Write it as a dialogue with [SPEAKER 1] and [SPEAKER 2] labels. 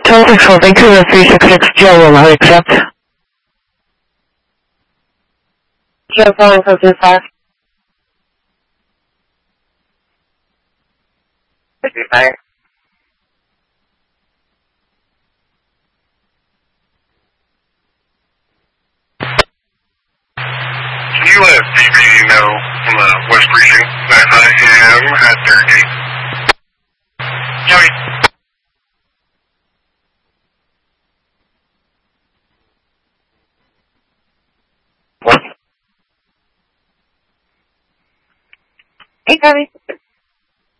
[SPEAKER 1] Traffic for Vancouver 366 Joe will not accept. Joe calling for 25. 55.
[SPEAKER 2] Can you let DPD know from the West Precinct that I am at their gate? Joey.
[SPEAKER 1] What? Hey, Cody.